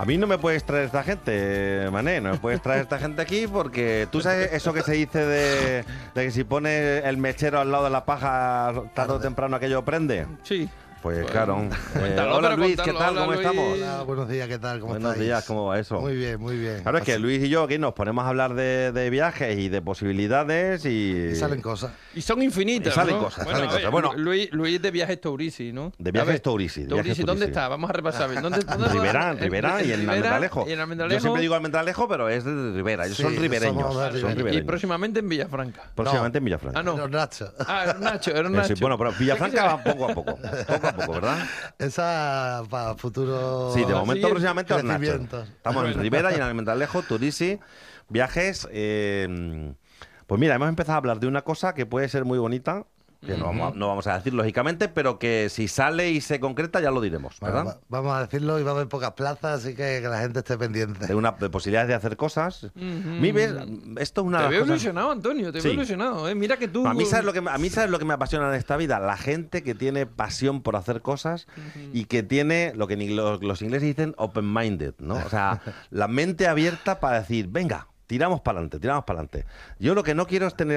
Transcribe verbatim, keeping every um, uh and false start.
A mí no me puedes traer esta gente, Mané, no me puedes traer esta gente aquí porque tú sabes eso que se dice de, de que si pones el mechero al lado de la paja, tarde o temprano aquello prende. Sí. Pues Bueno, claro. Eh, cuéntalo, hola pero Luis, ¿qué contalo, tal? hola, ¿Cómo Luis. estamos? Hola, buenos días, ¿qué tal? ¿Cómo Buenos estáis? días, ¿cómo va eso? Muy bien, muy bien. Claro, es que Así- Luis y yo aquí nos ponemos a hablar de, de viajes y de posibilidades y... y salen cosas. Y son infinitas, Y salen ¿no? cosas, bueno, salen a ver, cosas. Bueno. Luis, Luis de viajes Tourisi, ¿no? De A viajes ver, Tourisi, de Tourisi, viajes ¿dónde Tourisi. está? Vamos a repasar. ¿Dónde, dónde En Rivera, en en- Rivera y en Rivera Almendralejo. y en Almendralejo. Yo siempre digo Almendralejo, pero es de Rivera. Ellos Sí, son somos ribereños. de Son Rivera. Y ribereños. próximamente en Villafranca. Próximamente en Villafranca. Ah, no. Los Nacho. Ah, era Nacho, era Eh, Nacho. sí, bueno, pero Villafranca va poco a poco. Poco a poco, ¿verdad? Esa para futuro. Sí, de momento sí, próximamente Hornacho. crecimientos. Estamos en Rivera y en Almendralejo, Turisi, viajes. eh, pues mira, hemos empezado a hablar de una cosa que puede ser muy bonita, que no, vamos a, no vamos a decir lógicamente, pero que si sale y se concreta ya lo diremos, Bueno, ¿verdad? va- vamos a decirlo y va a haber pocas plazas, así que que la gente esté pendiente. De una de posibilidades de hacer cosas. Mi ves, esto es una Te de veo las cosas... ilusionado, Antonio, te Sí. veo ilusionado. ¿eh? Mira que tú... A mí, ¿sabes lo que, me- a mí sabes lo que me apasiona en esta vida, la gente que tiene pasión por hacer cosas y que tiene lo que ni- los, los ingleses dicen open-minded, ¿no? O sea, la mente abierta para decir, venga, tiramos para adelante, tiramos para adelante. Yo lo que no quiero es tener